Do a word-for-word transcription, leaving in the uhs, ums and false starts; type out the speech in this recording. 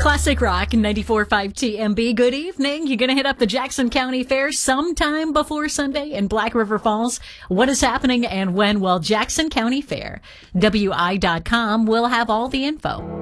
Classic Rock ninety-four point five T M B. Good evening. You're going to hit up the Jackson County Fair sometime before Sunday in Black River Falls. What is happening and when? Well, Jackson County Fair. W I dot com will have all the info.